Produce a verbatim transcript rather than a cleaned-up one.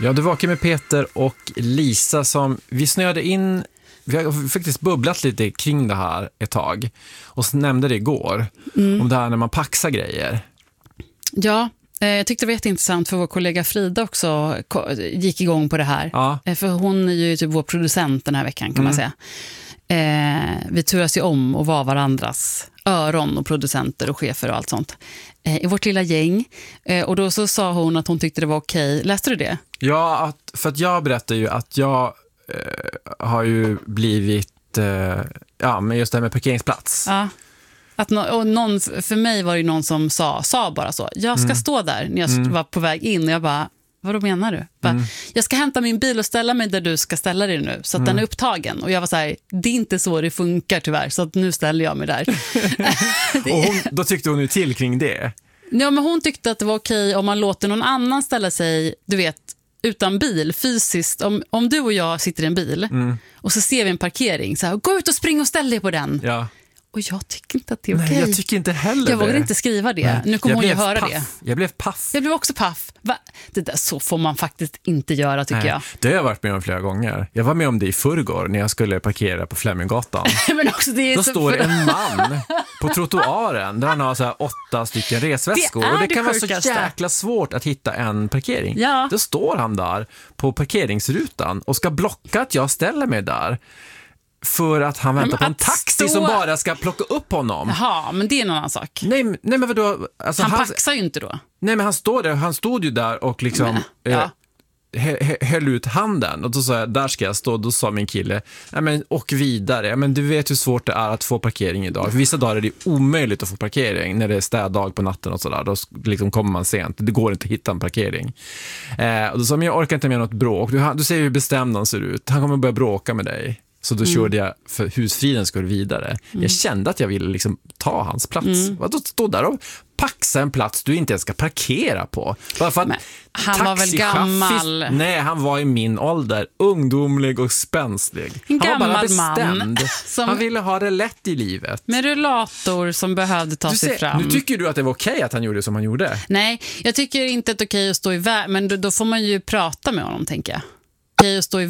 Ja, du vakade med Peter och Lisa som vi snöade in. Vi har faktiskt bubblat lite kring det här ett tag. Och så nämnde det igår. Mm. Om det här när man paxar grejer. Ja, eh, jag tyckte det var jätteintressant för vår kollega Frida också gick igång på det här. Ja. Eh, för hon är ju typ vår producent den här veckan kan mm. man säga. Eh, vi turas ju om och var varandras öron och producenter och chefer och allt sånt. Eh, I vårt lilla gäng. Eh, och då så sa hon att hon tyckte det var okej. Läste du det? Ja, att, för att jag berättade ju att jag eh, har ju blivit eh, ja, men just det här med parkeringsplats. Ja. Att no- och någon, för mig var det någon som sa, sa bara så. Jag ska mm. stå där när jag mm. var på väg in och jag bara, vad då menar du? Bara, mm. Jag ska hämta min bil och ställa mig där du ska ställa dig nu så att mm. den är upptagen. Och jag var så här, det är inte så det funkar tyvärr så att nu ställer jag mig där. Och hon, då tyckte hon ju till kring det. Ja, men hon tyckte att det var okej om man låter någon annan ställa sig, du vet, utan bil fysiskt. Om, om du och jag sitter i en bil mm. och så ser vi en parkering så här, gå ut och spring och ställ dig på den. Ja. Och jag tycker inte att det är okej. Nej, jag tycker inte heller Jag vågar det. inte skriva det. Nej. Nu kommer hon ju höra paff. det. Jag blev paff. Jag blev också paff. Va? Det där så får man faktiskt inte göra tycker Nej, jag. Det har jag varit med om flera gånger. Jag var med om det i förrgår när jag skulle parkera på Fleminggatan. Men också det är Då så står för... en man på trottoaren där han har så här åtta stycken resväskor. Det och det, det kan vara så jäkla svårt att hitta en parkering. Ja. Då står han där på parkeringsrutan och ska blocka att jag ställer mig där. För att han väntar på en taxi stå... som bara ska plocka upp honom. Jaha, men det är en annan sak. Nej, nej men vadå? Alltså, han, han paxar ju inte då. Nej, men han står där. Han stod ju där och liksom men, ja. eh, höll ut handen. Och då sa jag, där ska jag stå. Då sa min kille, nej men åk vidare. Ja, men du vet hur svårt det är att få parkering idag. För vissa dagar är det omöjligt att få parkering. När det är städdag på natten och sådär. Då liksom kommer man sent. Det går inte att hitta en parkering. Eh, och då sa jag, men jag orkar inte med något bråk. Du, du ser hur bestämd han ser ut. Han kommer börja bråka med dig. Så då mm. körde jag för husfridens skull vidare. Mm. Jag kände att jag ville liksom ta hans plats. Mm. Då stå där och paxa en plats du inte ens ska parkera på. Bara för att men, han var väl gammal? Nej, han var i min ålder. Ungdomlig och spänslig. En han gammal var bara bestämd. Man som... Han ville ha det lätt i livet. Med rullator som behövde ta du sig ser, fram. Nu tycker du att det var okej att han gjorde som han gjorde? Nej, jag tycker inte att det är okej att stå i väg. Men då, då får man ju prata med honom, tänker jag. Okej att stå i